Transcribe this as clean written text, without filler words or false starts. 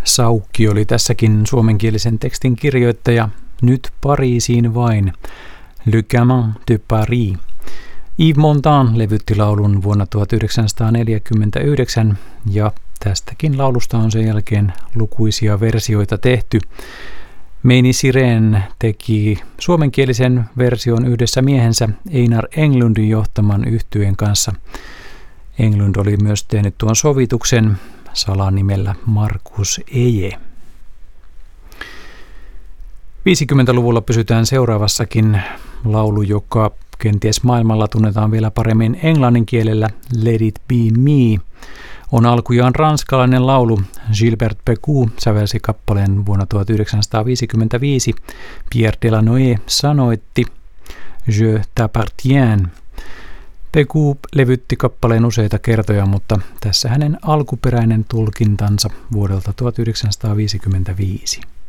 Saukki oli tässäkin suomenkielisen tekstin kirjoittaja. Nyt Pariisiin vain. Le Gamin de Paris. Yves Montand levytti laulun vuonna 1949 ja tästäkin laulusta on sen jälkeen lukuisia versioita tehty. Meini Sirén teki suomenkielisen version yhdessä miehensä Einar Englundin johtaman yhtyeen kanssa. Englund oli myös tehnyt tuon sovituksen salanimellä Markus Eje. 50-luvulla pysytään seuraavassakin. Laulu, joka kenties maailmalla tunnetaan vielä paremmin englannin kielellä, Let It Be Me, on alkujaan ranskalainen laulu. Gilbert Bécaud sävelsi kappaleen vuonna 1955. Pierre Delanoë sanoitti Je t'appartiens. Bécaud levytti kappaleen useita kertoja, mutta tässä hänen alkuperäinen tulkintansa vuodelta 1955.